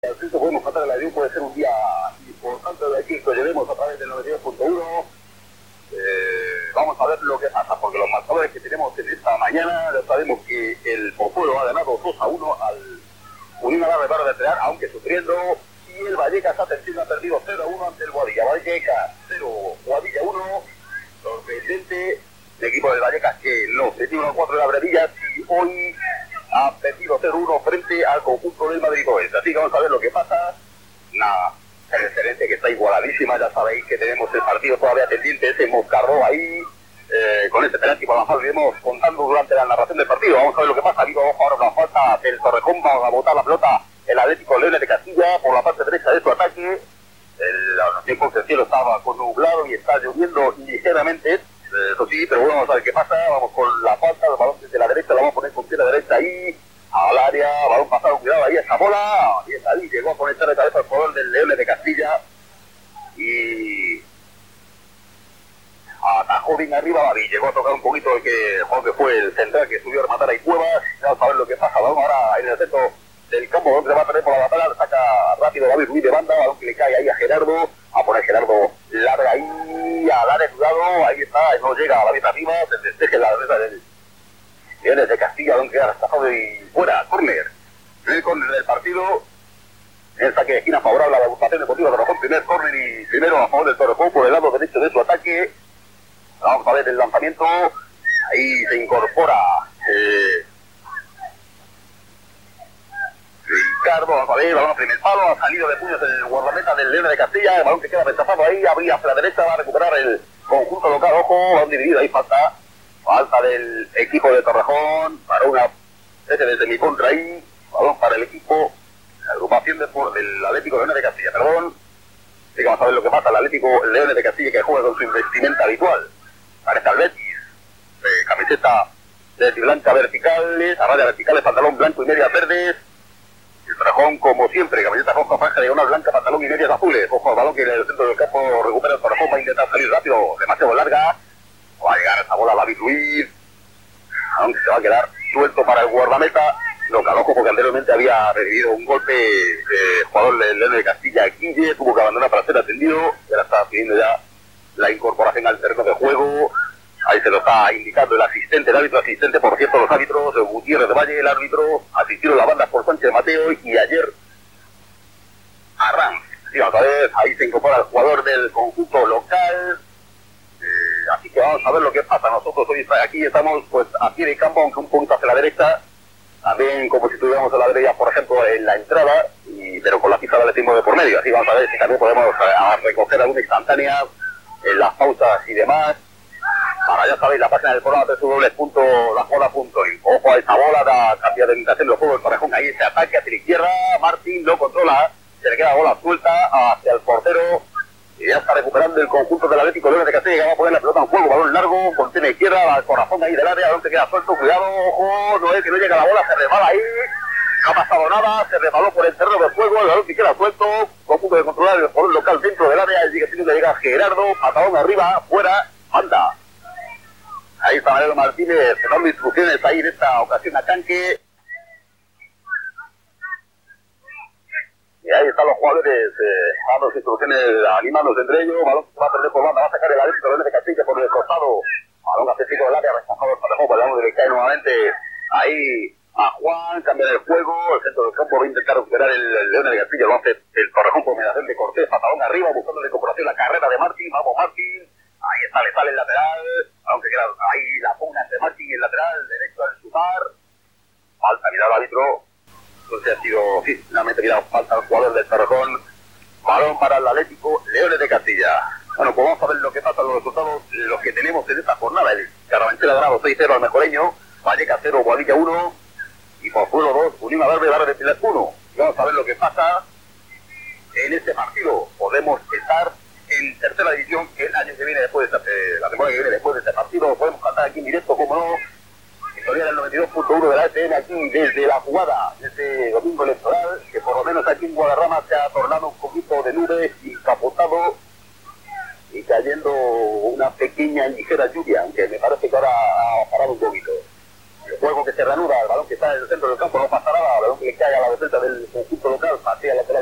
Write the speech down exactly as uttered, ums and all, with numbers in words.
Así que podemos contar que la D U puede ser un día importante de aquí que llevemos a través del noventa y dos punto uno. Eh, vamos a ver lo que pasa, porque los marcadores que tenemos en esta mañana, ya sabemos que el Pozuelo ha ganado dos a uno al Unión Adarve Barrio de Telar, aunque sufriendo, y el Vallecas atención ha perdido cero a uno ante el Boadilla. Vallecas cero, Boadilla uno, sorprendente el equipo del Vallecas que no se tiene uno a cuatro de la Brevillas y hoy ha perdido cero uno frente al conjunto del Madrid Oeste. Así que vamos a ver lo que pasa. Una excelente que está igualadísima. Ya sabéis que tenemos el partido todavía pendiente, ese Moscarró ahí, eh, con ese penalti por la falta que iremos contando durante la narración del partido. Vamos a ver lo que pasa. Vivo ahora una falta del Torrejón, va a botar la pelota el Atlético Leones de Castilla por la parte derecha de su ataque. El tiempo que el cielo estaba con nublado y está lloviendo ligeramente. Eso sí, pero bueno, vamos a ver qué pasa. Vamos con la falta, el balón desde la derecha, la vamos a poner con pierna derecha ahí, al área, balón pasado, cuidado ahí, esa bola, y está ahí, llegó a conectar de cabeza el jugador del Leones de Castilla, y atajó bien arriba Babi, llegó a tocar un poquito el que, el que fue el central que subió a rematar ahí Cuevas. Vamos a ver lo que pasa, balón ahora en el centro del campo, donde se va a tener por la batalla, saca rápido Babi Ruiz de banda, balón que le cae ahí a Gerardo, a poner Gerardo larga ahí, al área, cuidado, ahí está, no llega a la meta arriba, se despeje la derecha del Leones de Castilla, donde queda rechazado y fuera, córner. Primer córner del partido, el saque de esquina favorable a la agrupación deportiva de Torrejón, primer córner y primero a favor del Torrejón por el lado derecho de su ataque. Vamos a ver el lanzamiento, ahí se incorpora eh, Ricardo, vamos a ver, balón a primer palo, ha salido de puños el guardameta del Leones de Castilla, el balón que queda rechazado ahí, abría hacia la derecha, va a recuperar el conjunto local, ojo, balón dividido, ahí falta, falta del equipo de Torrejón, para una, este desde mi contra ahí, balón para el equipo, la agrupación de, del Atlético Leones de Castilla, perdón, así que vamos a ver lo que pasa, el Atlético Leones de Castilla que juega con su investimenta habitual, parece al Betis, eh, camiseta de blanca verticales, a raya verticales, pantalón blanco y medias verdes. El Torrejón, como siempre, camiseta roja, franja diagonal blanca, pantalón y medias azules. Ojo al balón que en el centro del campo recupera el Torrejón, va a intentar salir rápido, demasiado larga. Va a llegar esa bola a David Ruiz, aunque se va a quedar suelto para el guardameta. Lo caloco porque anteriormente había recibido un golpe de jugador del Leones de Castilla, Guille, tuvo que abandonar para ser atendido. Y ahora está pidiendo ya la incorporación al terreno de juego. Ahí se lo está indicando el asistente, el árbitro asistente, por cierto, los árbitros, Gutiérrez de Valle, el árbitro, asistieron las bandas por Sánchez Mateo y ayer Arranz. Sí, vamos a ver, ahí se incorpora el jugador del conjunto local, eh, así que vamos a ver lo que pasa. Nosotros hoy aquí estamos pues a pie de campo, aunque un punto hacia la derecha, también como si estuviéramos a la derecha, por ejemplo, en la entrada, y, pero con la pista de atletismo de por medio, así vamos a ver si también podemos a, a recoger alguna instantánea en las pausas y demás. Para ya sabéis la página del programa w punto la joda punto i. Ojo a esa bola, da cambio de orientación del juego del Torrejón, ahí ese ataque hacia la izquierda, Martín lo controla, se le queda la bola suelta hacia el portero y ya está recuperando el conjunto del Atlético Leones de Castilla, que va a poner la pelota en juego, balón largo, contiene izquierda, al corazón ahí del área, donde queda suelto, cuidado, ojo, no es que no llega la bola, se resbala ahí, no ha pasado nada, se resbaló por el terreno del juego, el balón que queda suelto, conjunto de controlar el jugador local dentro del área, y sigue teniendo que llegar Gerardo, patadón arriba, fuera, anda. Ahí está Mariano Martínez dando instrucciones ahí en esta ocasión a Canque. Y ahí están los jugadores eh, dando instrucciones, animándose entre ellos. Balón que va a perder por banda, va a sacar el Atlético Leones de Castilla por el costado. Balón hacia el pico del área, rechazado el Torrejón, balón que le cae nuevamente ahí a Juan, cambia el juego, el centro del campo va a intentar recuperar el, el Leones de Castilla, lo hace el Torrejón por mediación de Cortés, patadón arriba, buscando la incorporación, la carrera de Martín, vamos Martín. Ahí está, le sale el lateral, aunque queda ahí la pugna entre Martín y el lateral derecho al sumar. Falta, mira el árbitro. Entonces ha sido, sí, finalmente mira, falta el jugador del Torrejón. Balón para el Atlético Leones de Castilla. Bueno, pues vamos a ver lo que pasa, los resultados, los que tenemos en esta jornada. El Carabanchel ha ganado seis cero al Mejoreño, Vallecas cero, Boadilla uno, y Pozuelo dos, Unión Adarve Barrio de Telar uno. Y vamos a ver lo que pasa en este partido. Podemos estar en tercera división, que el año que viene después de esta, eh, la temporada que viene después de este partido, lo podemos cantar aquí en directo, como no, historia del noventa y dos punto uno de la F M aquí desde la jugada, desde domingo electoral, que por lo menos aquí en Guadarrama se ha tornado un poquito de nubes y capotado y cayendo una pequeña ligera lluvia, aunque me parece que ahora ha parado un poquito. juego que se reanuda, el balón que está en el centro del campo, no pasa nada, el balón que le cae a la defensa del conjunto local, hacia la